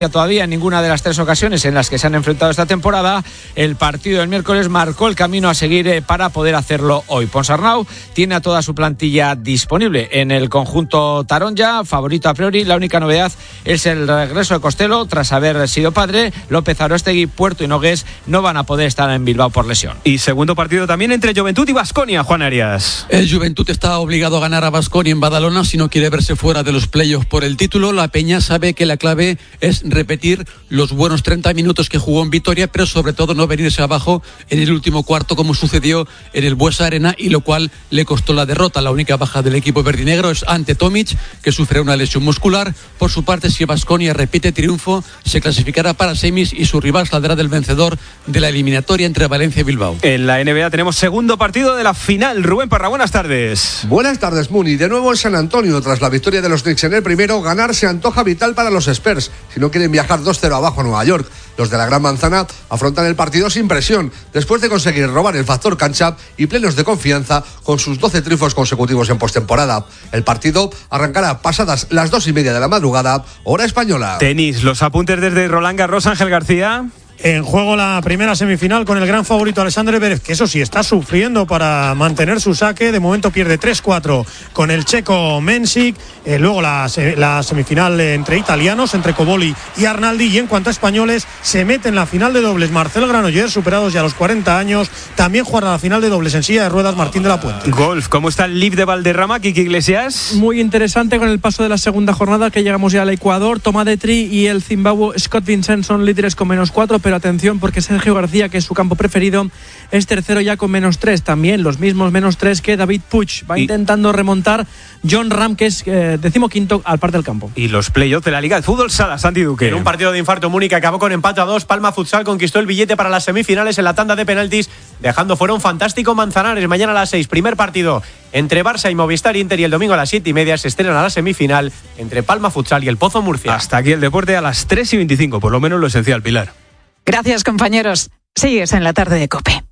todavía en ninguna de las 3 ocasiones en las que se han enfrentado esta temporada. El partido del miércoles marcó el camino a seguir para poder hacerlo hoy. Ponsarnau tiene a toda su plantilla disponible en el conjunto taronja, favorito a priori. La única novedad es el regreso de Costello tras haber sido padre. López Aróstegui, Puerto y Nogués no van a poder estar en Bilbao por lesión. Y segundo partido también entre Joventut y Baskonia, Juan Arias. El Joventut está obligado a ganar a Baskonia en Badalona si no quiere verse fuera de los playoffs por el título. La Peña sabe que la clave es repetir los buenos 30 minutos que jugó en Vitoria, pero sobre todo no venirse abajo en el último cuarto como sucedió en el Buesa Arena, y lo cual le costó la derrota. La única baja del equipo verdinegro es Ante Tomic, que sufre una lesión muscular. Por su parte, si Baskonia repite triunfo, se clasificará para semis y su rival saldrá del vencedor de la eliminatoria entre Valencia y Bilbao. En la NBA tenemos segundo partido de la final. Rubén Parra, buenas tardes. Buenas tardes, Muni. De nuevo en San Antonio, tras la victoria de los Knicks en el primero, ganar se antoja vital para los Spurs si no quieren viajar 2-0 abajo a Nueva York. Los de la Gran Manzana afrontan el partido sin presión, después de conseguir robar el factor cancha y plenos de confianza con sus 12 triunfos consecutivos en postemporada. El partido arrancará pasadas las 2:30 de la madrugada, hora española. Tenis, los apuntes desde Roland Garros, Ángel García. En juego la primera semifinal con el gran favorito Alexander Zverev, que eso sí está sufriendo para mantener su saque. De momento pierde 3-4 con el checo Mensik. Luego la semifinal entre italianos, entre Cobolli y Arnaldi. Y en cuanto a españoles, se mete en la final de dobles Marcel Granollers, superados ya a los 40 años. También jugará la final de dobles en silla de ruedas Martín de la Puente. Golf, ¿cómo está el Liv de Valderrama, Kiki Iglesias? Muy interesante con el paso de la segunda jornada, que llegamos ya al Ecuador. Toma Detri y el Zimbabue Scott Vincent son líderes con -4, pero atención porque Sergio García, que es su campo preferido, es tercero ya con -3. También los mismos -3 que David Puig. Va intentando remontar John Ram, que es 15º al par del campo. Y los playoffs de la Liga de Fútbol Sala, Santi Duque. En un partido de infarto, Múnich acabó con empate a 2. Palma Futsal conquistó el billete para las semifinales en la tanda de penaltis, dejando fuera un fantástico Manzanares. Mañana a las 6, primer partido entre Barça y Movistar Inter, y el domingo a las 7:30 se estrena la semifinal entre Palma Futsal y el Pozo Murcia. Hasta aquí el deporte a las 3:25, por lo menos lo esencial, Pilar. Gracias, compañeros. Sigues en la tarde de COPE.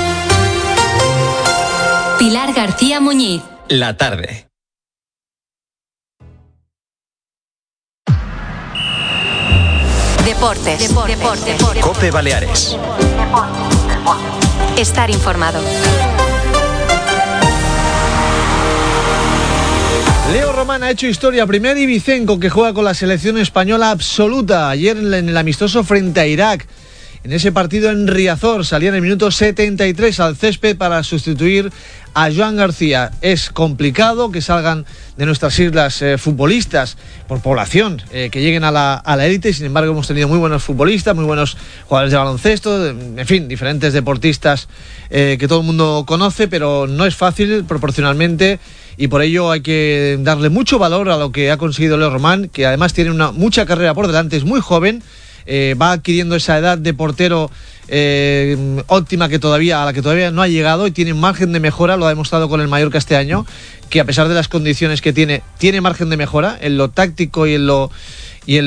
Pilar García Muñiz. La tarde. Deportes. COPE Baleares. Estar informado. Leo Román ha hecho historia. Primer ibicenco que juega con la selección española absoluta. Ayer en el amistoso frente a Irak. En ese partido en Riazor salía en el minuto 73 al césped para sustituir a Joan García. Es complicado que salgan de nuestras islas futbolistas por población, que lleguen a la élite. Sin embargo, hemos tenido muy buenos futbolistas, muy buenos jugadores de baloncesto, en fin, diferentes deportistas que todo el mundo conoce, pero no es fácil proporcionalmente. Y por ello hay que darle mucho valor a lo que ha conseguido Leo Román, que además tiene mucha carrera por delante, es muy joven, va adquiriendo esa edad de portero óptima a la que todavía no ha llegado, y tiene margen de mejora. Lo ha demostrado con el Mallorca este año, que a pesar de las condiciones que tiene margen de mejora en lo táctico y en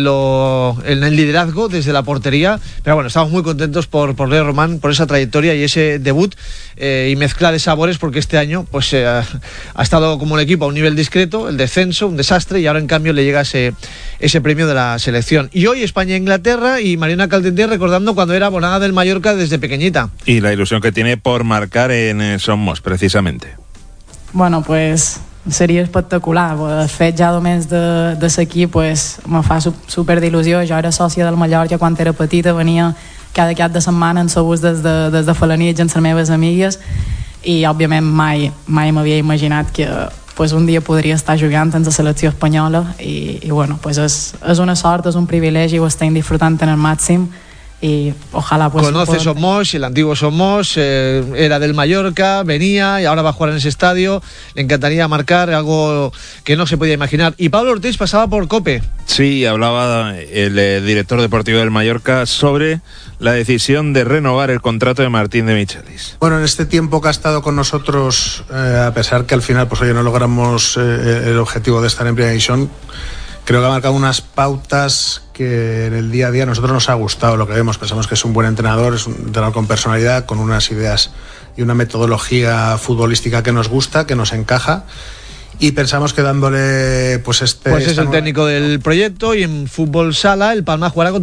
el liderazgo desde la portería. Pero bueno, estamos muy contentos por Leo Román, por esa trayectoria y ese debut, y mezcla de sabores, porque este año pues ha estado como el equipo a un nivel discreto, el descenso, un desastre, y ahora en cambio le llega ese premio de la selección. Y hoy España-Inglaterra, y Mariona Caldentey recordando cuando era abonada del Mallorca desde pequeñita. Y la ilusión que tiene por marcar en Somos, precisamente. Bueno, pues seria espectacular. El fet ja només de ser aquí pues, me fa super d'il·lusió. Jo era sòcia del Mallorca quan era petita, venia cada cap de setmana en bus des de Felanitx amb les meves amigues, i òbviament mai m'havia imaginat que pues, un dia podria estar jugant en la selecció espanyola, i bueno, pues és una sort, és un privilegi, ho estem disfrutant en el màxim. Y ojalá pues conoce Somos, el antiguo Somos, era del Mallorca, venía y ahora va a jugar en ese estadio. Le encantaría marcar, algo que no se podía imaginar. Y Pablo Ortiz pasaba por COPE. Sí, hablaba el director deportivo del Mallorca sobre la decisión de renovar el contrato de Martín de Michelis. Bueno, en este tiempo que ha estado con nosotros, a pesar que al final pues oye, no logramos el objetivo de estar en Primera División, creo que ha marcado unas pautas que en el día a día a nosotros nos ha gustado lo que vemos. Pensamos que es un buen entrenador, es un entrenador con personalidad, con unas ideas y una metodología futbolística que nos gusta, que nos encaja. y pensamos que dándole pues es el técnico del proyecto, y en fútbol sala el Palma jugará con